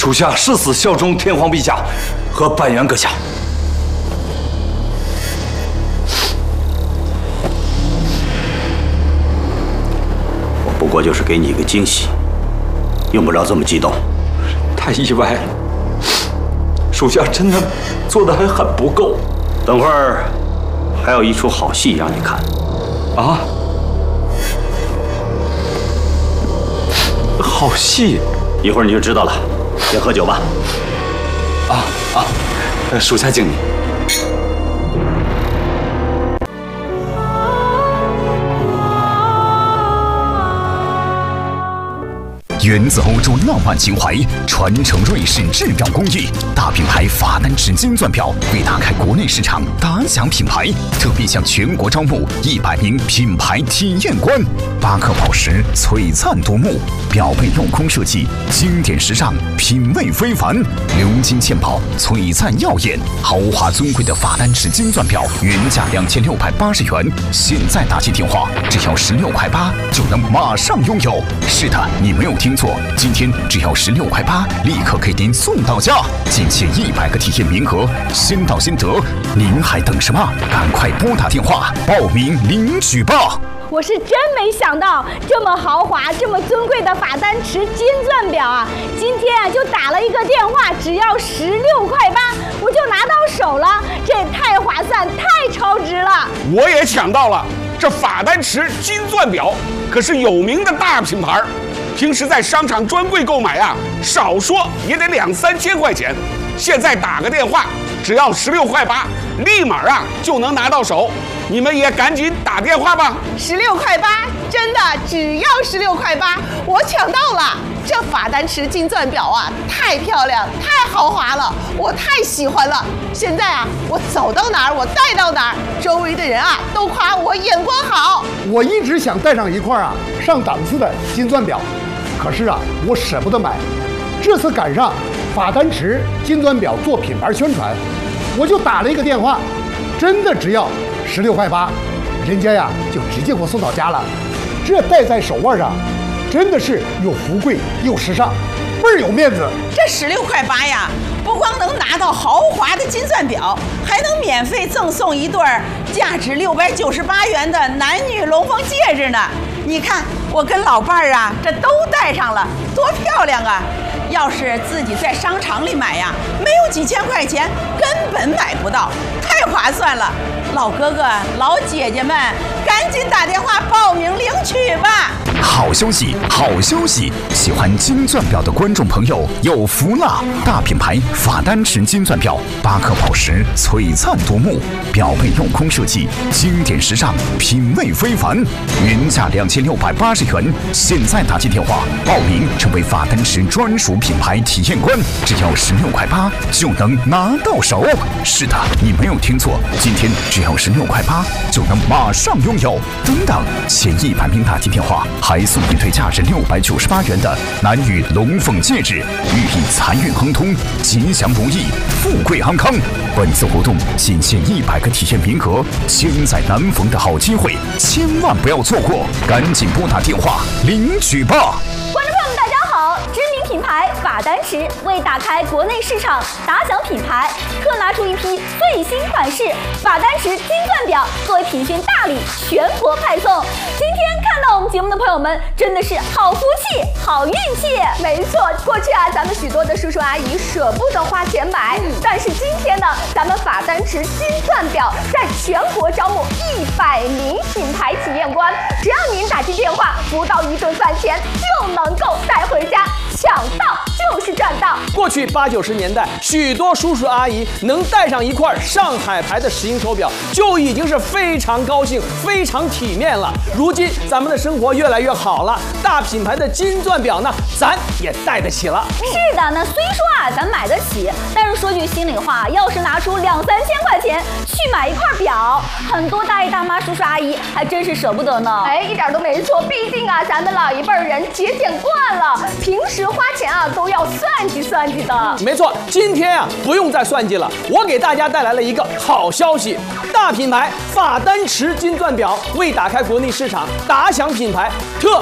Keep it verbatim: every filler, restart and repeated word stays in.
属下誓死效忠天皇陛下和板垣阁下。 我不过就是给你一个惊喜，用不着这么激动。 太意外了，属下真的做的还很不够。 等会儿还有一出好戏让你看。 啊？好戏？ 一会儿你就知道了。先喝酒吧。 啊啊，呃，属下敬你。 源自欧洲浪漫情怀，传承瑞士制表工艺，大品牌法丹池金钻表为打开国内市场打响品牌，特别向全国招募一百名品牌体验官。巴克宝石璀璨夺目，表背镂空设计，经典时尚，品味非凡。鎏金嵌宝，璀璨耀眼，豪华尊贵的法丹池金钻表，原价两千六百八十元，现在打起电话只要十六块八就能马上拥有。是的，你没有听错，今天只要十六块八，立刻给您送到家，仅限一百个体验名额，先到先得。您还等什么？赶快拨打电话报名领取吧！ 我是真没想到，这么豪华、这么尊贵的法丹池金钻表啊，今天啊就打了一个电话，只要十六块八，我就拿到手了，这也太划算、太超值了。 我也抢到了，这法丹池金钻表可是有名的大品牌，平时在商场专柜购买啊，少说也得两三千块钱，现在打个电话，只要十六块八，立马啊就能拿到手。你们也赶紧打电话吧！ 十六块八，真的只要十六块八，我抢到了！这法丹池金钻表啊，太漂亮，太豪华了，我太喜欢了。现在啊，我走到哪儿，我戴到哪儿，周围的人啊都夸我眼光好。 我一直想戴上一块啊上档次的金钻表，可是啊，我舍不得买。这次赶上法丹池金钻表做品牌宣传，我就打了一个电话，真的只要十六块八，人家呀就直接给我送到家了。这戴在手腕上，真的是又富贵又时尚，倍儿有面子。 这十六块八呀，不光能拿到豪华的金钻表，还能免费赠送一对价值六百九十八元的男女龙凤戒指呢。你看，我跟老伴儿啊，这都戴上了，多漂亮啊！要是自己在商场里买呀，没有几千块钱根本买不到，太划算了。老哥哥、老姐姐们，赶紧打电话报名领取吧！ 好消息，好消息！喜欢金钻表的观众朋友有福了！大品牌法丹池金钻表，巴克宝石璀璨夺目，表背镂空设计，经典时尚，品味非凡。原价两千六百八十元，现在打进电话报名，成为法丹池专属品牌体验官，只要十六块八就能拿到手。是的，你没有听错，今天只要十六块八就能马上拥有。等等，前一百名打进电话，还送一对价值六百九十八元的男女龙凤戒指，寓意财运亨通、吉祥如意、富贵安康。本次活动仅限一百个体验名额，千载难逢的好机会，千万不要错过，赶紧拨打电话领取吧！ 观众朋友们，大家好！知名品牌法丹池为打开国内市场打响品牌，特拿出一批最新款式法丹池金钻表作为品宣大礼，全国派送。今天看到我们节目的朋友们，真的是好福气、好运气。没错，过去啊，咱们许多的叔叔阿姨舍不得花钱买，嗯、但是今天呢，咱们法丹池金钻表在全国招募一百名品牌体验官，只要您打进电话，不到一顿饭钱就能够带回家，抢到就是赚到。 过去八九十年代，许多叔叔阿姨能戴上一块上海牌的石英手表，就已经是非常高兴、非常体面了。如今咱们的生活越来越好了，大品牌的金钻表呢，咱也戴得起了。 是的，那虽说啊，咱买得起，但是说句心里话，要是拿出两三千块钱去买一块表，很多大爷大妈、叔叔阿姨还真是舍不得呢。哎，一点都没错，毕竟啊，咱们老一辈人节俭惯了，平时花钱啊都要算计算计的。 没错，今天啊不用再算计了，我给大家带来了一个好消息，大品牌法丹池金钻表为打开国内市场打响品牌，特